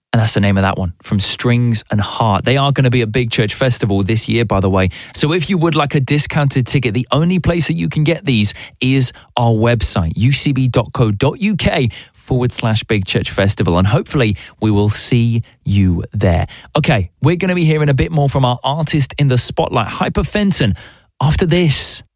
And that's the name of that one, from Strings and Heart. They are going to be at Big Church Festival this year, by the way. So if you would like a discounted ticket, the only place that you can get these is our website, ucb.co.uk/Big Church Festival. And hopefully we will see you there. Okay, we're going to be hearing a bit more from our artist in the spotlight, Hyper Fenton, after this.